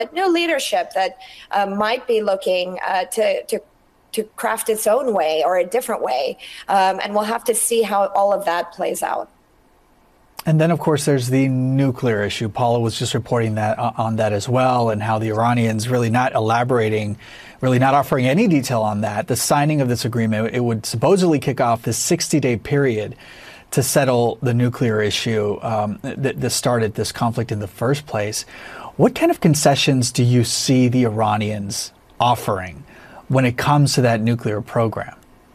new leadership that might be looking to craft its own way or a different way. And we'll have to see how all of that plays out. And then, of course, there's the nuclear issue. Paula was just reporting that on that as well, and how the Iranians really not elaborating, really not offering any detail on that. The signing of this agreement, it would supposedly kick off this 60-day period to settle the nuclear issue that started this conflict in the first place. What kind of concessions do you see the Iranians offering when it comes to that nuclear program?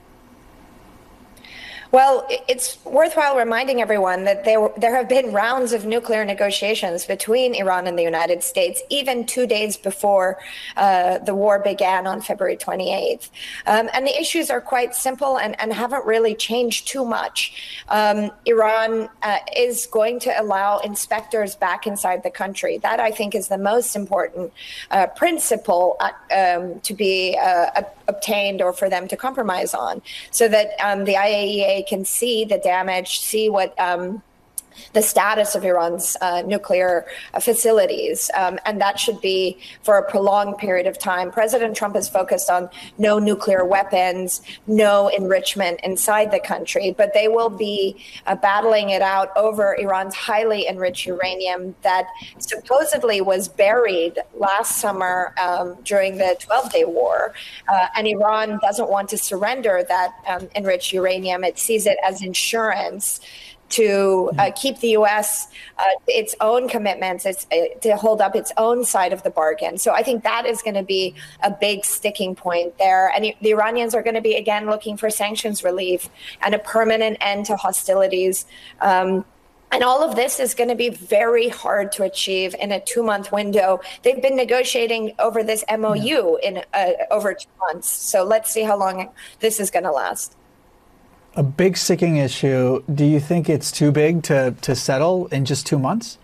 Well, it's worthwhile reminding everyone that there have been rounds of nuclear negotiations between Iran and the United States, even 2 days before the war began on February 28th. And the issues are quite simple and haven't really changed too much. Iran is going to allow inspectors back inside the country. That, I think, is the most important principle to be obtained or for them to compromise on, so that the IAEA can see the damage, see what the status of Iran's nuclear facilities, and that should be for a prolonged period of time. President Trump is focused on no nuclear weapons, no enrichment inside the country, but they will be battling it out over Iran's highly enriched uranium that supposedly was buried last summer during the 12-day war, and Iran doesn't want to surrender that enriched uranium. It sees it as insurance to keep the U.S. Its own commitments, to hold up its own side of the bargain. So I think that is going to be a big sticking point there. And the Iranians are going to be, again, looking for sanctions relief and a permanent end to hostilities. And all of this is going to be very hard to achieve in a 2-month window. They've been negotiating over this MOU in over 2 months. So let's see how long this is going to last. A big sticking issue. Do you think it's too big to settle in just 2 months?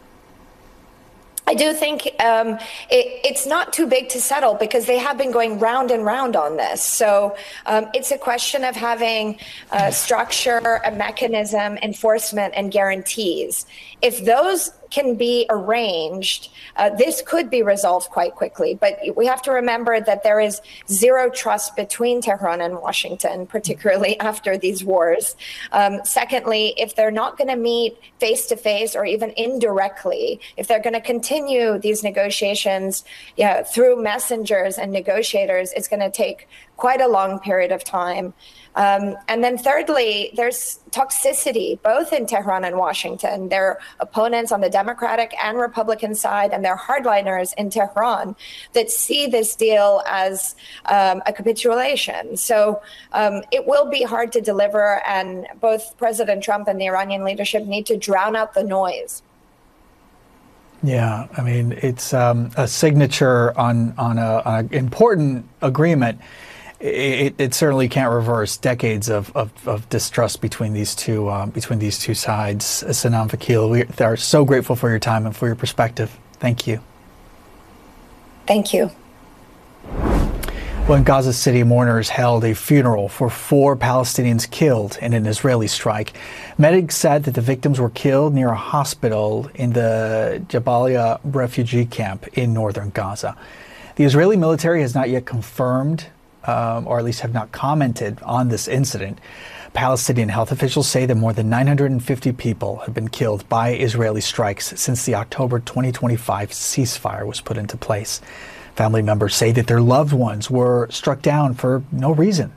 I do think it's not too big to settle because they have been going round and round on this. So it's a question of having a structure, a mechanism, enforcement, and guarantees. If those can be arranged, this could be resolved quite quickly. But we have to remember that there is zero trust between Tehran and Washington, particularly after these wars. Secondly, if they're not going to meet face-to-face or even indirectly, if they're going to continue these negotiations through messengers and negotiators, it's going to take quite a long period of time. And then thirdly, there's toxicity, both in Tehran and Washington. There are opponents on the Democratic and Republican side, and there are hardliners in Tehran that see this deal as a capitulation. So it will be hard to deliver, and both President Trump and the Iranian leadership need to drown out the noise. Yeah, I mean, it's a signature on an important agreement. It certainly can't reverse decades of distrust between these two sides. Sanam Vakil, we are so grateful for your time and for your perspective. Thank you. Thank you. Well, in Gaza City, mourners held a funeral for 4 Palestinians killed in an Israeli strike. Medics said that the victims were killed near a hospital in the Jabalia refugee camp in northern Gaza. The Israeli military has not yet confirmed or at least have not commented on this incident. Palestinian health officials say that more than 950 people have been killed by Israeli strikes since the October 2025 ceasefire was put into place. Family members say that their loved ones were struck down for no reason.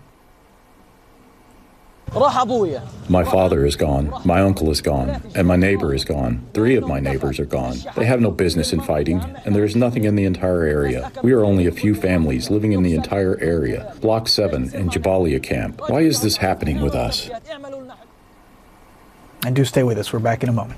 My father is gone, my uncle is gone, and my neighbor is gone. 3 of my neighbors are gone. They have no business in fighting, and there is nothing in the entire area. We are only a few families living in the entire area. Block 7 in Jabalia camp. Why is this happening with us? And do stay with us. We're back in a moment.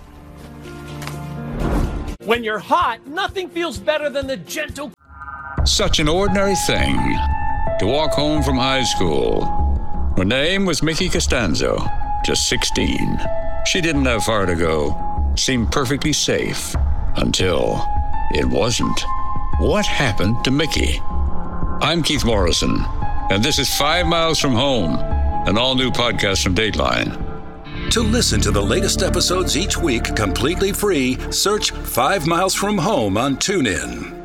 When you're hot, nothing feels better than the gentle... Such an ordinary thing to walk home from high school. Her name was Mickey Costanzo, just 16. She didn't have far to go, seemed perfectly safe, until it wasn't. What happened to Mickey? I'm Keith Morrison, and this is 5 Miles from Home, an all-new podcast from Dateline. To listen to the latest episodes each week completely free, search 5 Miles from Home on TuneIn.